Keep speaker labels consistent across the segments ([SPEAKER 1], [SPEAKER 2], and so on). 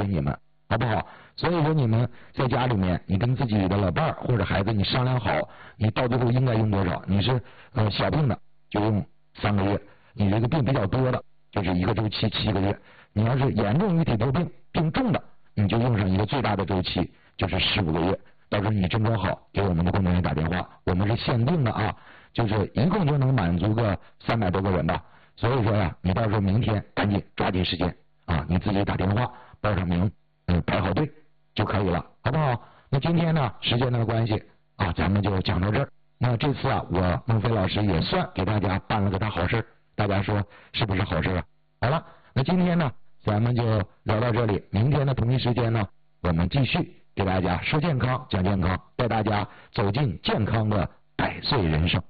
[SPEAKER 1] 你们，好不好？所以说你们在家里面，你跟自己的老伴儿或者孩子，你商量好，你到最后应该用多少。你是小病的就用3个月，你这个病比较多的就是1个周期7个月。你要是严重于体透病，病重的，你就用上一个最大的周期，就是15个月。到时候你症状好，给我们的工作人员打电话，我们是限定的啊，就是一共就能满足个300多个人吧。所以说呀，你到时候明天赶紧抓紧时间啊，你自己打电话报上名，排好队就可以了，好不好？那今天呢，时间的关系啊，咱们就讲到这儿。那这次啊，我孟非老师也算给大家办了个大好事，大家说是不是好事啊？好了，那今天呢，咱们就聊到这里。明天的同一时间呢，我们继续给大家说健康、讲健康，带大家走进健康的100岁人生。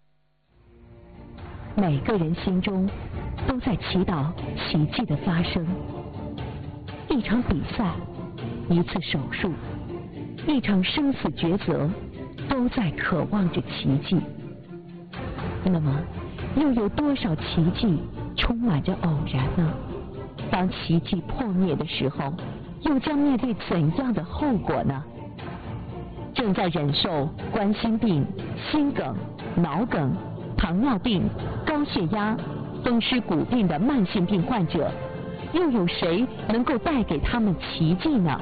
[SPEAKER 2] 每个人心中都在祈祷奇迹的发生。一场比赛，一次手术，一场生死抉择，都在渴望着奇迹。那么，又有多少奇迹充满着偶然呢？当奇迹破灭的时候，又将面对怎样的后果呢？正在忍受冠心病、心梗、脑梗、糖尿病、高血压、风湿骨病的慢性病患者，又有谁能够带给他们奇迹呢？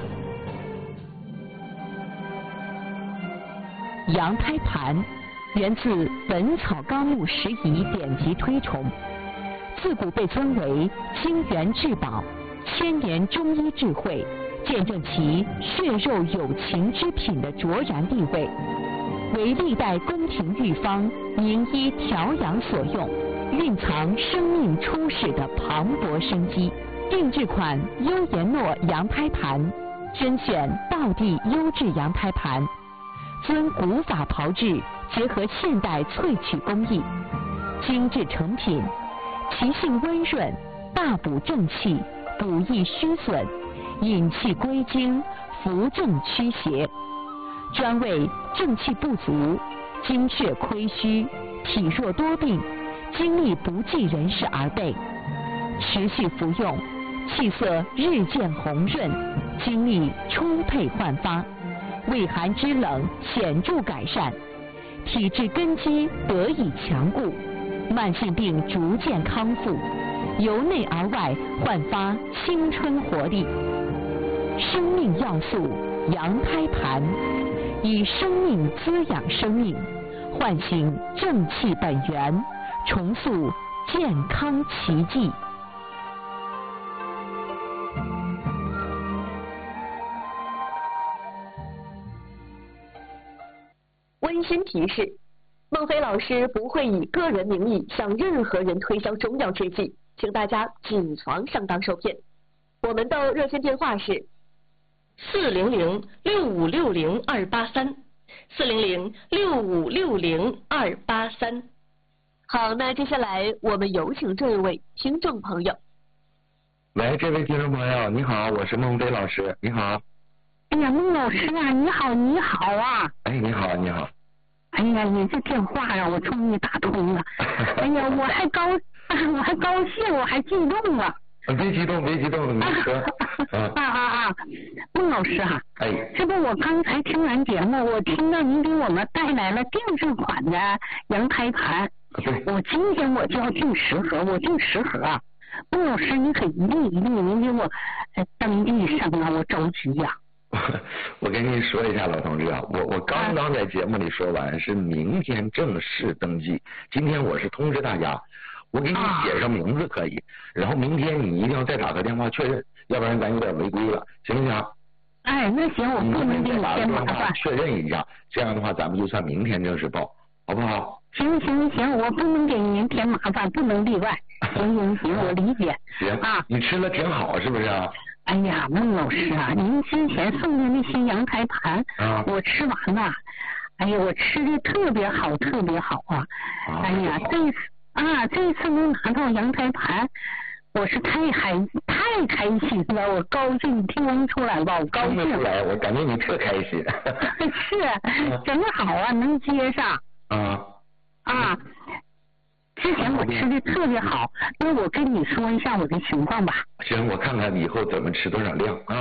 [SPEAKER 2] 羊胎盘源自《本草纲目拾遗》典籍推崇，自古被尊为精元至宝、千年中医智慧，见证其血肉有情之品的卓然地位，为历代宫廷御方名医调养所用，蕴藏生命初始的磅礴生机。定制款优颜诺羊胎盘，甄选道地优质羊胎盘，遵古法炮制，结合现代萃取工艺，精致成品，其性温润，大补正气，补益虚损，引气归经，扶正驱邪，专为正气不足、精血亏虚、体弱多病、精力不济人士而备。持续服用，气色日渐红润，精力充沛焕发，胃寒肢冷显著改善，体质根基得以强固，慢性病逐渐康复，由内而外焕发青春活力。生命要素羊胎盘，以生命滋养生命，唤醒正气本源，重塑健康奇迹。
[SPEAKER 3] 温馨提示：孟非老师不会以个人名义向任何人推销中药制剂，请大家谨防上当受骗。我们的热线电话是400-6560-283，400-6560-283。好，那接下来我们有请这位听众朋友。
[SPEAKER 1] 喂，这位听众朋友，你好，我是孟非老师，你好。
[SPEAKER 4] 哎呀，孟老师啊，你好，你好啊！
[SPEAKER 1] 哎，你好，你好。
[SPEAKER 4] 哎呀，你这电话让我终于打通了。哎呀，我还高兴，我还激动了。
[SPEAKER 1] 别激动，别激动，你说。
[SPEAKER 4] 孟老师啊，
[SPEAKER 1] 哎，
[SPEAKER 4] 这不我刚才听完节目，我听到您给我们带来了定制款的羊胎盘。
[SPEAKER 1] 对。
[SPEAKER 4] 我今天我就要订10盒，我订10盒啊。孟老师，你可一定您给我登记上啊，我着急呀。
[SPEAKER 1] 我跟您说一下，老同志啊，我刚刚在节目里说完，是明天正式登记。今天我是通知大家，我给你写上名字可以，然后明天你一定要再打个电话确认，要不然咱有点违规了，行不行？
[SPEAKER 4] 哎，那行，我不能给你添麻烦。
[SPEAKER 1] 确认一下，这样的话咱们就算明天正式报，好不好？
[SPEAKER 4] 行，我不能给您添麻烦，不能例外。行，我理解。
[SPEAKER 1] 行啊，你吃了挺好，是不是啊？
[SPEAKER 4] 哎呀，孟老师啊，您之前送的那些羊胎盘，我吃完了，哎呀，我吃的特别好啊！哎呀，这次能拿到羊胎盘，我是太开心了，我高兴，你听不出来吧？我高兴。听得出来，
[SPEAKER 1] 我感觉你特开心。
[SPEAKER 4] 是，正好啊，能接上。之前我吃的特别好，那我跟你说一下我的情况吧。
[SPEAKER 1] 行，我看看以后怎么吃多少量啊。